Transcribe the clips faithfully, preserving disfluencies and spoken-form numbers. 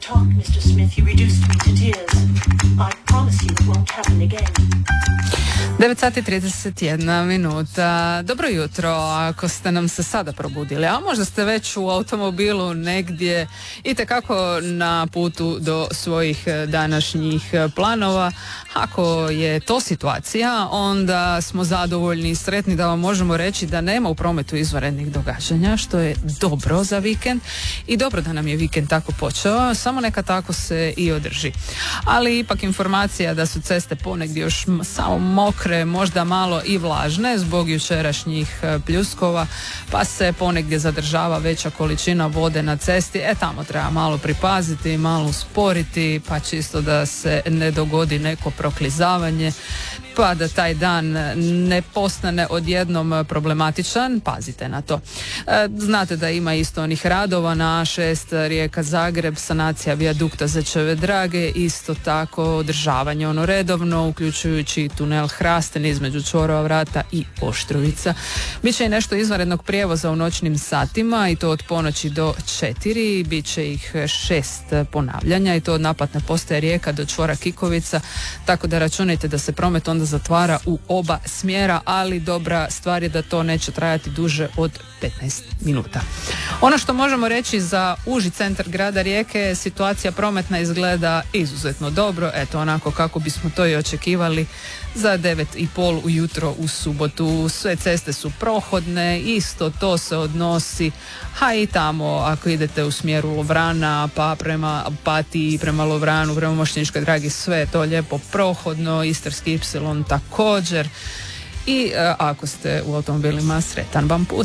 Talk, mister Smith, you reduced me to tears. I promise you it won't happen again. devet sati trideset jedna minuta. Dobro jutro ako ste nam se sada probudili, a možda ste već u automobilu negdje itekako na putu do svojih današnjih planova. Ako je to situacija, onda smo zadovoljni i sretni da vam možemo reći da nema u prometu izvanrednih događanja, što je dobro za vikend i dobro da nam je vikend tako počeo, samo neka tako se i održi. Ali ipak informacija da su ceste ponegdje još samo mokre, možda malo i vlažne zbog jučerašnjih pljuskova, pa se ponegdje zadržava veća količina vode na cesti. E, tamo treba malo pripaziti, malo usporiti, pa čisto da se ne dogodi neko proklizavanje, pa da taj dan ne postane odjednom problematičan. Pazite na to. E, znate da ima isto onih radova na A šest Rijeka-Zagreb, sanacija vijadukta Zečeve Drage, isto tako održavanje ono redovno, uključujući tunel Hrasten između Čvorova Vrata i Oštrovica. Biće i nešto izvanrednog prijevoza u noćnim satima i to od ponoći do četiri, biće ih šest ponavljanja i to od naplatne postaje Rijeka do čvora Kikovica, tako da računajte da se promet onda zatvara u oba smjera, ali dobra stvar je da to neće trajati duže od petnaest minuta. Ono što možemo reći za uži centar grada Rijeke, situacija prometna izgleda izuzetno dobro, eto onako kako bismo to i očekivali za devet i pol ujutro u subotu. Sve ceste su prohodne, isto to se odnosi, a i tamo ako idete u smjeru Lovrana, pa prema Opatiji, prema Lovranu, prema Mošćeničkoj Dragi, sve je to lijepo prohodno, Istarski ipsilon također i e, ako ste u automobilima, sretan vam put.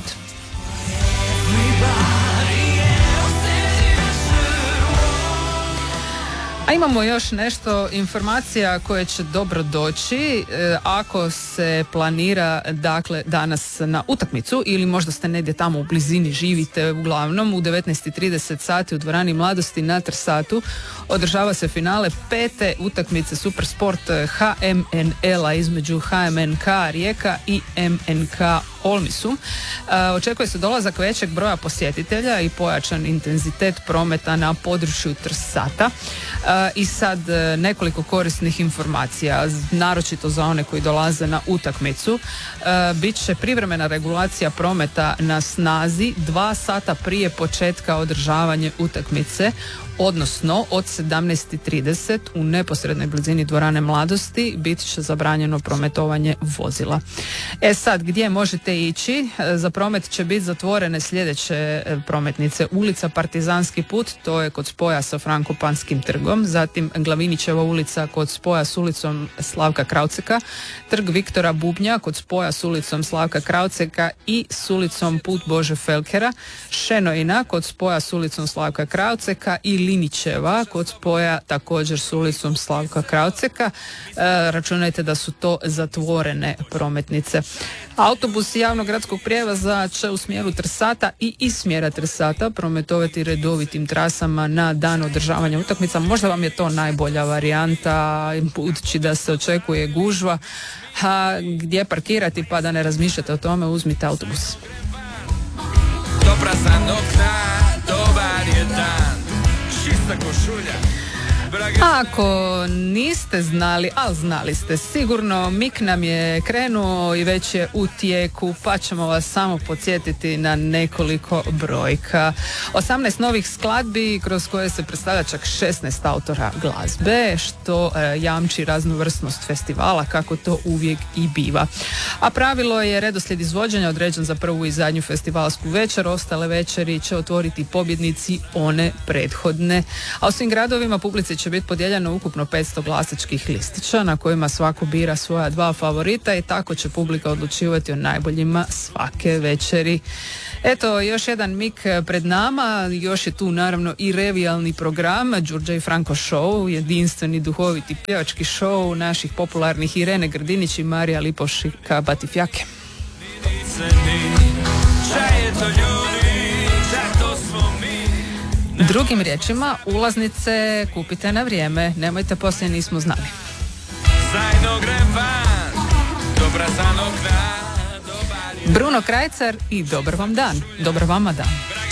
A imamo još nešto informacija koje će dobro doći e, ako se planira dakle danas na utakmicu ili možda ste negdje tamo u blizini živite. Uglavnom u devetnaest i trideset sati u dvorani Mladosti na Trsatu održava se finale pete utakmice Supersport H M N L-a između H M N K Rijeka i M N K Olmisum. E, očekuje se dolazak većeg broja posjetitelja i pojačan intenzitet prometa na području Trsata. E, I sad nekoliko korisnih informacija, naročito za one koji dolaze na utakmicu. E, bit će privremena regulacija prometa na snazi dva sata prije početka održavanja utakmice, odnosno od sedamnaest i trideset u neposrednoj blizini dvorane Mladosti bit će zabranjeno prometovanje vozila. E sad, gdje možete ići? Za promet će biti zatvorene sljedeće prometnice. Ulica Partizanski put, to je kod spoja sa Frankopanskim trgom, zatim Glavinićeva ulica kod spoja s ulicom Slavka Krauceka, trg Viktora Bubnja kod spoja s ulicom Slavka Krauceka i s ulicom Put Bože Felkera, Šenojina kod spoja s ulicom Slavka Krauceka i Linićeva kod spoja također s ulicom Slavka Krauceka. E, računajte da su to zatvorene prometnice. Autobusi javnog gradskog prijevoza će u smjeru Trsata i iz smjera Trsata prometovati redovitim trasama na dan održavanja utakmica. Možda vam je to najbolja varijanta, budući da se očekuje gužva. A gdje parkirati pa da ne razmišljate o tome, uzmite autobus. Dobra za nokta, dobar je dan, čista košulja. Ako niste znali, ali znali ste sigurno, Mik nam je krenuo i već je u tijeku, pa ćemo vas samo podsjetiti na nekoliko brojka. osamnaest novih skladbi kroz koje se predstavlja čak šesnaest autora glazbe, što e, jamči raznovrsnost festivala, kako to uvijek i biva. A pravilo je redoslijed izvođenja određen za prvu i zadnju festivalsku večer, ostale večeri će otvoriti pobjednici one prethodne. A u svim gradovima publici će biti podijeljeno ukupno petsto glasačkih listića na kojima svako bira svoja dva favorita i tako će publika odlučivati o najboljima svake večeri. Eto, još jedan Mik pred nama, još je tu naravno i revijalni program Đurđa i Franko show, jedinstveni duhoviti pjevački show naših popularnih Irene Grdinić i Marija Lipovšika Batifjake. Drugim riječima, ulaznice kupite na vrijeme, nemojte poslije nismo znali. Bruno Krajcar i dobar vam dan, dobar vama dan.